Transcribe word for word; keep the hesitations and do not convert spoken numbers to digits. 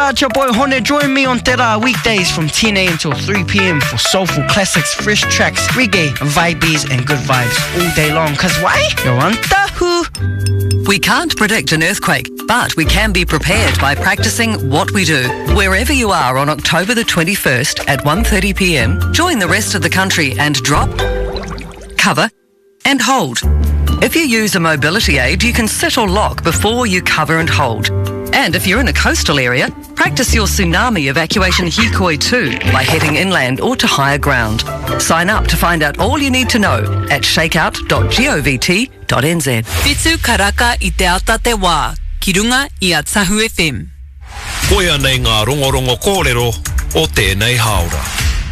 Kia, it's your boy Hone. Join me on Te Ra weekdays from ten a.m. till three p.m. for soulful classics, fresh tracks, reggae, vibes and good vibes all day long. Cause why? You're on Tahu. We can't predict an earthquake, but we can be prepared by practicing what we do. Wherever you are on October the twenty-first at one thirty p.m, join the rest of the country and drop, cover and hold. If you use a mobility aid, you can sit or lock before you cover and hold. And if you're in a coastal area, practice your tsunami evacuation hikoi too by heading inland or to higher ground. Sign up to find out all you need to know at shakeout dot govt dot n z. Pitsu karaka I te ata te wā, ki runga I a Tahu F M. Koia nei ngā rongorongo kōrero o tēnei haora.